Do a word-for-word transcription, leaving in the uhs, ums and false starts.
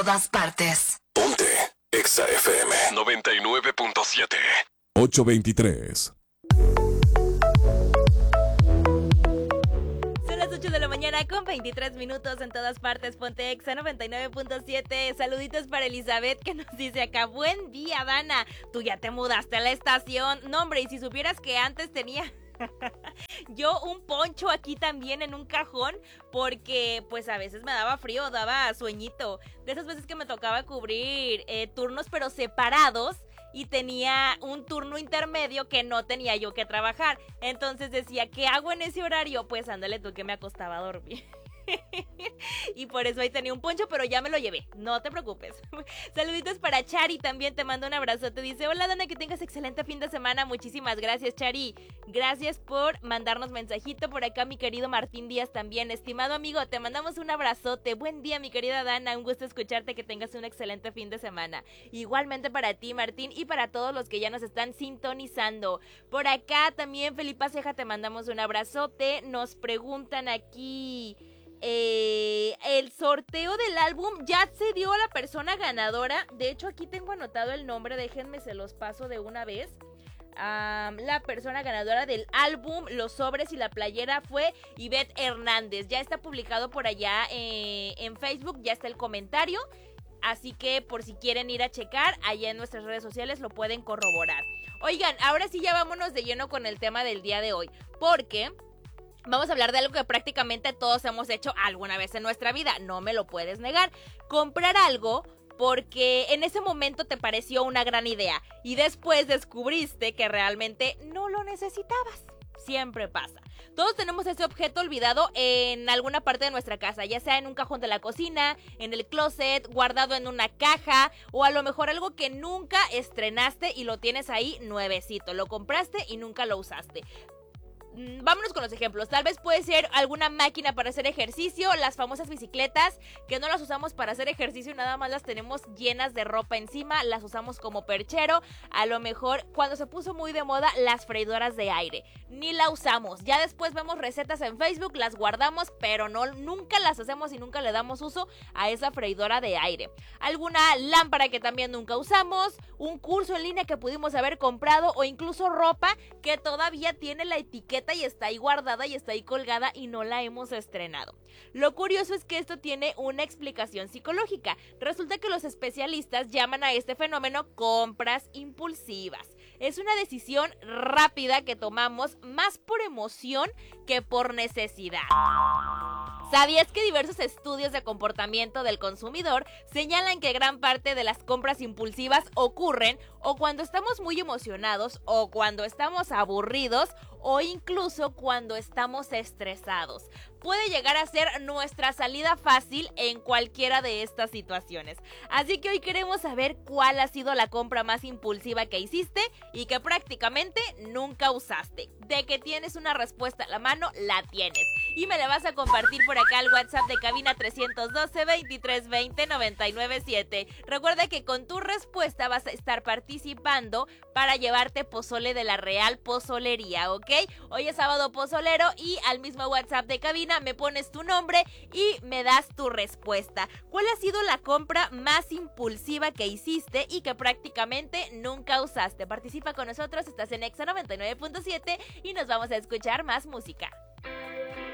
todas partes. Ponte Exa F M noventa y nueve punto siete. ocho veintitrés. Son las ocho de la mañana con veintitrés minutos en todas partes. Ponte Exa noventa y nueve punto siete. Saluditos para Elizabeth que nos dice acá: buen día, Dana. Tú ya te mudaste a la estación. No, hombre, y si supieras que antes tenía yo un poncho aquí también en un cajón, porque pues a veces me daba frío, daba sueñito. De esas veces que me tocaba cubrir eh, turnos pero separados, y tenía un turno intermedio que no tenía yo que trabajar. Entonces decía, ¿qué hago en ese horario? Pues ándale tú, que me acostaba a dormir. Y por eso ahí tenía un poncho, pero ya me lo llevé, no te preocupes. Saluditos para Chari, también te mando un abrazo. Te dice: hola Dana, que tengas excelente fin de semana. Muchísimas gracias, Chari. Gracias por mandarnos mensajito. Por acá mi querido Martín Díaz también: estimado amigo, te mandamos un abrazote. Buen día, mi querida Dana, un gusto escucharte, que tengas un excelente fin de semana. Igualmente para ti, Martín, y para todos los que ya nos están sintonizando. Por acá también Felipa Ceja, te mandamos un abrazote. Nos preguntan aquí... Eh, el sorteo del álbum ya se dio a la persona ganadora. De hecho, aquí tengo anotado el nombre, déjenme se los paso de una vez. Um, la persona ganadora del álbum, los sobres y la playera fue Ivette Hernández. Ya está publicado por allá eh, en Facebook, ya está el comentario. Así que por si quieren ir a checar, allá en nuestras redes sociales lo pueden corroborar. Oigan, ahora sí ya vámonos de lleno con el tema del día de hoy, porque... vamos a hablar de algo que prácticamente todos hemos hecho alguna vez en nuestra vida, no me lo puedes negar. Comprar algo porque en ese momento te pareció una gran idea y después descubriste que realmente no lo necesitabas. Siempre pasa. Todos tenemos ese objeto olvidado en alguna parte de nuestra casa, ya sea en un cajón de la cocina, en el closet, guardado en una caja, o a lo mejor algo que nunca estrenaste y lo tienes ahí nuevecito. Lo compraste y nunca lo usaste. Vámonos con los ejemplos. Tal vez puede ser alguna máquina para hacer ejercicio, las famosas bicicletas que no las usamos para hacer ejercicio, nada más las tenemos llenas de ropa encima, las usamos como perchero. A lo mejor cuando se puso muy de moda las freidoras de aire, ni la usamos. Ya después vemos recetas en Facebook, las guardamos, pero no, nunca las hacemos y nunca le damos uso a esa freidora de aire. Alguna lámpara que también nunca usamos, un curso en línea que pudimos haber comprado, o incluso ropa que todavía tiene la etiqueta y está ahí guardada y está ahí colgada y no la hemos estrenado. Lo curioso es que esto tiene una explicación psicológica. Resulta que los especialistas llaman a este fenómeno compras impulsivas. Es una decisión rápida que tomamos más por emoción que por necesidad. ¿Sabías que diversos estudios de comportamiento del consumidor señalan que gran parte de las compras impulsivas ocurren o cuando estamos muy emocionados, o cuando estamos aburridos, o incluso cuando estamos estresados? Puede llegar a ser nuestra salida fácil en cualquiera de estas situaciones. Así que hoy queremos saber cuál ha sido la compra más impulsiva que hiciste y que prácticamente nunca usaste. De que tienes una respuesta a la mano, la tienes. Y me la vas a compartir por acá al WhatsApp de cabina trescientos doce, veintitrés veinte, noventa y nueve siete. Recuerda que con tu respuesta vas a estar participando para llevarte pozole de la Real Pozolería, ¿ok? Hoy es sábado pozolero y al mismo WhatsApp de cabina me pones tu nombre y me das tu respuesta. ¿Cuál ha sido la compra más impulsiva que hiciste y que prácticamente nunca usaste? Participa con nosotros, estás en Exa noventa y nueve punto siete y nos vamos a escuchar más música.